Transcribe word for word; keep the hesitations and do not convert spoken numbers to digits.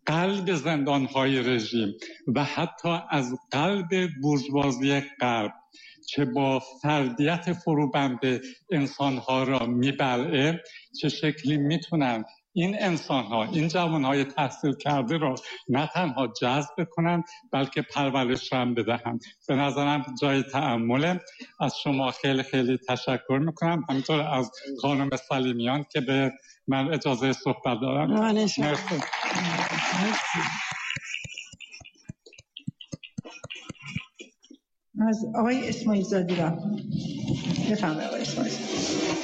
قلب زندانهای رژیم و حتی از قلب بورژوازی غرب چه با فردیت فروبند انسانها را میبلعه، چه شکلی میتونن این انسانها، این جوانهای تحصیل کرده را نه تنها جذب کنند بلکه پرورش هم بدهند. به نظرم جای تأمله. از شما خیلی خیلی تشکر میکنم، همینطور از خانم سلیمیان که به من اجازه صحبت دارم. مرسی. مرسی. از آقای اسماعیل زاده را بفرمایید. آقای اسماعیل.